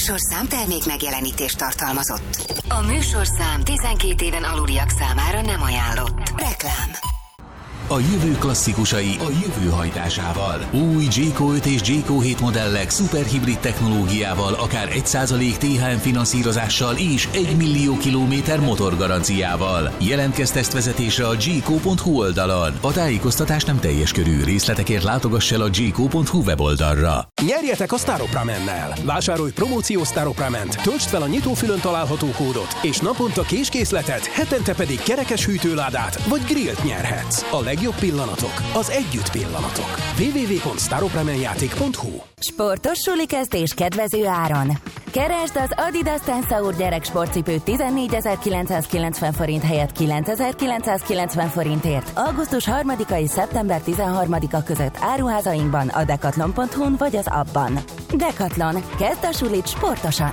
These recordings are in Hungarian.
műsorszám termék megjelenítést tartalmazott. A műsorszám 12 éven aluliak számára nem ajánlott. Reklám. A jövő klasszikusai a jövő hajtásával. Új Jayco 5 és Jayco 7 modellek szuperhibrid technológiával, akár 1% THM finanszírozással és 1 millió kilométer motorgaranciával. Jelentkezz tesztvezetésre a jayco.hu oldalon. A tájékoztatás nem teljes körű. Részletekért látogass el a jayco.hu weboldalra. Nyerjetek a Staropramennel! Vásárolj promóciós Staroprament, töltsd fel a nyitófülön található kódot, és naponta késkészletet, hetente pedig kerekes hűtőládát vagy grillt nyerhetsz. A legjobb pillanatok, az együtt pillanatok. www.staropramenjáték.hu. Sportos sulikeztés kedvező áron. Keresd az Adidas Tensaur gyereksportcipőt 14.990 forint helyett 9.990 forintért. Augusztus 3-a és szeptember 13-a között áruházainkban, a Decathlon.hu-n vagy az appban. Decathlon. Kezd a sulit sportosan!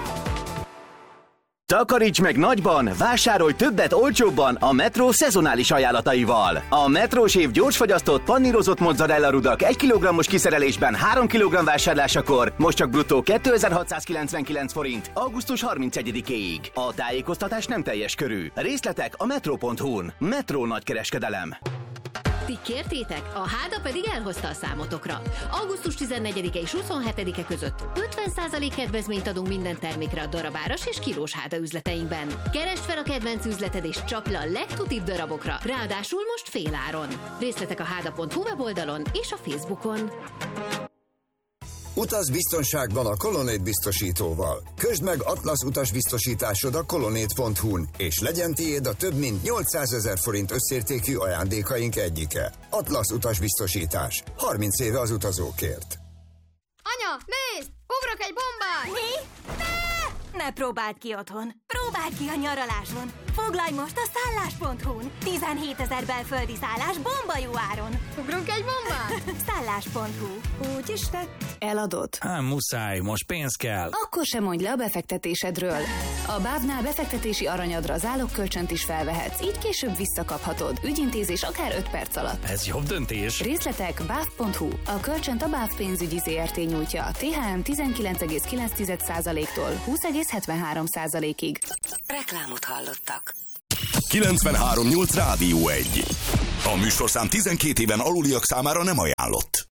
Takaríts meg nagyban, vásárolj többet olcsóbban a Metro szezonális ajánlataival. A Metrós év gyorsfagyasztott pannírozott mozzarella rudak 1 kg-os kiszerelésben 3 kg vásárlásakor most csak bruttó 2699 forint augusztus 31-éig. A tájékoztatás nem teljes körű. Részletek a metro.hu-n. Metro nagykereskedelem. Ti kértétek, a Háda pedig elhozta a számotokra. Augusztus 14-e és 27-e között 50% kedvezményt adunk minden termékre a darabáras és kilós Háda üzleteinkben. Keresd fel a kedvenc üzleted és csapd le a legtutibb darabokra, ráadásul most féláron. Részletek a háda.hu weboldalon és a Facebookon. Utaz biztonságban a Colonnade biztosítóval. Közd meg Atlasz utasbiztosításod a colonnade.hu-n, és legyen tiéd a több mint 800 000 forint összértékű ajándékaink egyike. Atlasz utasbiztosítás. 30 éve az utazókért. Anya, nézd! Ugrok egy bombát! Mi? Ne próbáld ki otthon. Próbáld ki a nyaraláson. Foglalj most a szállás.hu-n. 17 000 belföldi szállás bomba jó áron. Ugrunk egy bombát? Szállás.hu. Úgyis tett. Eladod? Muszáj, most pénz kell. Akkor sem mondj le a befektetésedről. A BÁV-nál befektetési aranyadra zálogkölcsönt is felvehetsz, így később visszakaphatod. Ügyintézés akár 5 perc alatt. Ez jobb döntés. Részletek BÁV.hu. A kölcsönt a BÁV pénzügyi ZRT nyújtja. THM 19,9%-tól 20,73%-ig. Reklámot hallottak. 93.8 Rádió 1. A műsorszám 12 éven aluliak számára nem ajánlott.